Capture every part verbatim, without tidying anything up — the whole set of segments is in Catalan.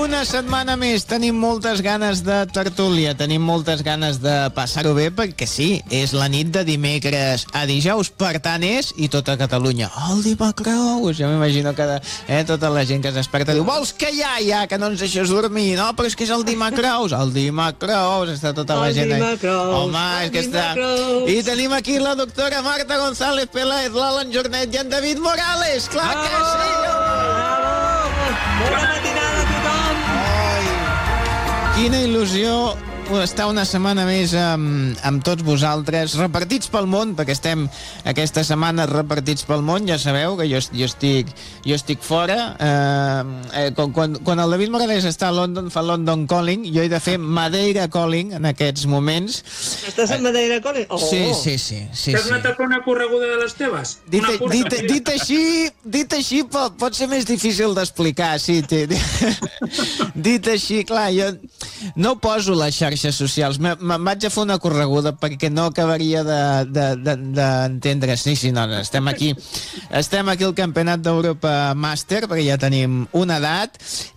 Una setmana més, tenim moltes ganes de tertúlia, tenim moltes ganes de passar-ho bé, perquè sí, és la nit de dimecres a dijous, per tant és, i tota Catalunya, el Dimacrous, jo m'imagino que eh, tota la gent que s'esperta diu, vols que ja, ja, que no ens deixes dormir, no, però és que és el Dimacrous, el Dimacrous, està tota la gent ahí. Home, és que està... I tenim aquí la doctora Marta González Pérez, l'Alan Jornet i en David Morales, clar que sí! Bona matinada a tothom! Ai, quina il·lusió estar una setmana més amb, amb tots vosaltres, repartits pel món, perquè estem aquesta setmana repartits pel món, ja sabeu que jo, jo, estic, jo estic fora. Eh, eh, quan, quan el David Morales està a London, fa London Calling, jo he de fer Madeira Calling en aquests moments. Estàs en Madeira Calling? Oh. Sí, sí, sí. sí T'has anat a fer una correguda de les teves? Dit, Una cursa, dit, dit així, dit així pot, pot ser més difícil d'explicar, sí. Dit així, clar, jo no poso les xarxes socials, me'n vaig a fer una correguda perquè no acabaria d'entendre. Sí, sí, no, no, estem aquí estem aquí al Campionat d'Europa Màster, perquè ja tenim una edat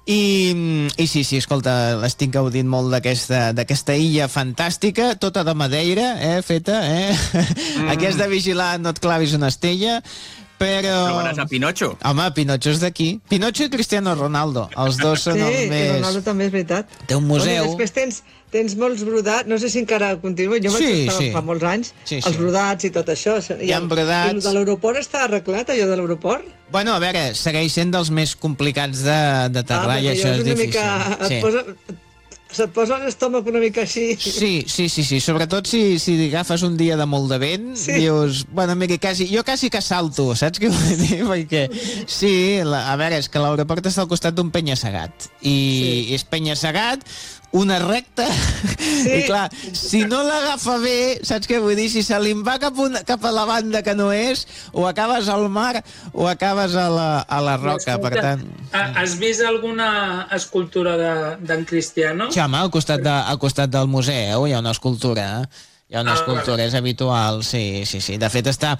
i, i sí, sí, escolta, l'estic gaudint molt d'aquesta illa fantàstica, tota de Madeira, eh, feta, eh? Mm. Aquí has de vigilar, no et clavis una estella. Però... Trobaràs a Pinocho. Home, Pinocho és d'aquí. Pinocho i Cristiano Ronaldo. Els dos són sí, els més... Sí, Ronaldo també és veritat. Té un museu. Bueno, després tens, tens molts brodats, no sé si encara continua, jo sí, vaig estar sí. fa molts anys, sí, sí. els brodats i tot això. Hi ha brodats. I de l'aeroport està arreglat, allò de l'aeroport? Bueno, a veure, segueix sent dels més complicats d'aterrar ah, i això és, és difícil. Mica... Sí. Et posa... Se't posa l'estómac una mica així. Sí, sí, sí, sí. Sobretot si, si agafes un dia de molt de vent, sí. Dius, bueno, mira, quasi, jo quasi que salto, saps què vull dir? Perquè, sí, la, a veure, és que l'aeroport està al costat d'un penya-segat. I sí. És penya-segat, una recta, sí. I clar, si no l'agafa bé, saps què vull dir? Si se li va cap, una, cap a la banda que no és, o acabes al mar o acabes a la, a la roca, per tant... Has vist alguna escultura d'en Cristiano? Sí, home, al costat, de, al costat del museu hi ha una escultura, hi ha una escultura, és habitual, sí, sí, sí. De fet, està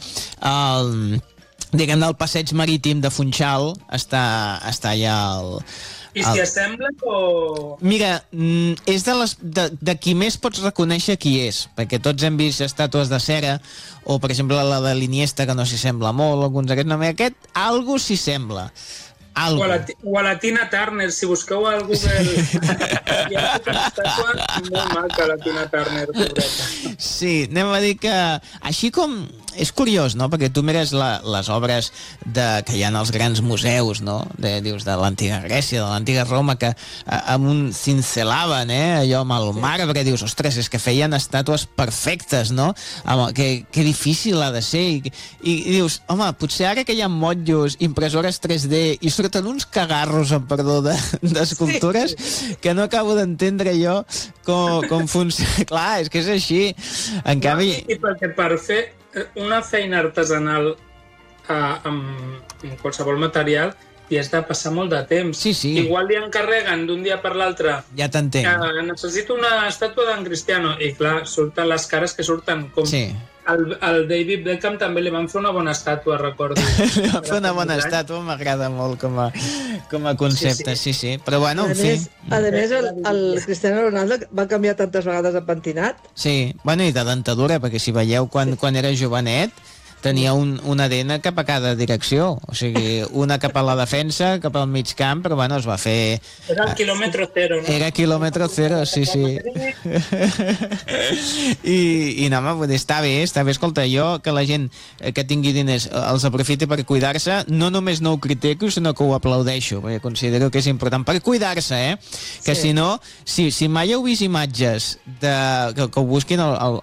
al, diguem-ne, el passeig marítim de Funchal, està, està allà al... I s'hi assembla o...? Mira, és de, les, de, de qui més pots reconèixer qui és, perquè tots hem vist estàtues de cera, o per exemple la de l'Iniesta, que no s'hi sembla molt, alguns d'aquests, no, aquest, algo s'hi sembla. Algo. O, a la, o a la Tina Turner, si busqueu al Google hi ha una estàtua molt maca, la Tina Turner, pobreta. Sí, anem a dir que així com és curiós, no?, perquè tu mires la, les obres de, que hi ha en els grans museus, no?, de, dius, de l'antiga Grècia, de l'antiga Roma, que a, amb un cincelaven, eh, allò amb el marbre, dius, ostres, és que feien estàtues perfectes, no?, amb, que, que difícil ha de ser, i, i, i dius, home, potser ara que hi ha motllos, impressores tres D, i surten uns cagarros, amb perdó, d'escultures, de, sí. Que no acabo d'entendre jo com, com funciona. Clar, és que és així. En no, canvi... I perquè per fer una feina artesanal eh, amb, amb qualsevol material i has de passar molt de temps. Sí, sí. Igual li encarreguen d'un dia per l'altre. Ja t'entenc. Eh, necessito una estàtua d'en Cristiano. I clar, surten les cares que surten com... Sí. Al, al David Beckham també li van fer una bona estàtua, recordo. Li van fer una bona estàtua, m'agrada molt com a, com a concepte, sí, sí. sí, sí. Però bueno, en a fi... Més, a més, el, el Cristiano Ronaldo va canviar tantes vegades de pentinat. Sí, bueno, i de dentadura, perquè si veieu quan, quan era jovenet, tenia un, un A D N cap a cada direcció, o sigui, una cap a la defensa, cap al mig camp, però bueno, es va fer... Era el quilòmetre zero, no? Era quilòmetre zero, sí, sí. I, i no, home, vull dir, està bé, està bé, escolta, jo, que la gent que tingui diners els aprofiti per cuidar-se, no només no ho critico, sinó que ho aplaudeixo, perquè considero que és important per cuidar-se, eh? Que sí. Si no, si, si mai heu vist imatges de, que, que ho busquin el, el,